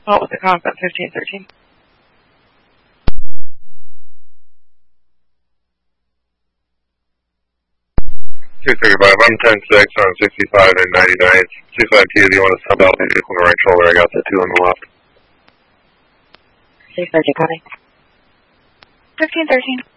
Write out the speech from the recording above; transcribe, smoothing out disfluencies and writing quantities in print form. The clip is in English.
Oh, with the constant 1513. 235, I'm 10-6 on 65 and 99. 65Q, do you want to sub out the vehicle on the right shoulder? I got the 2 on the left. 630, copy. 1513.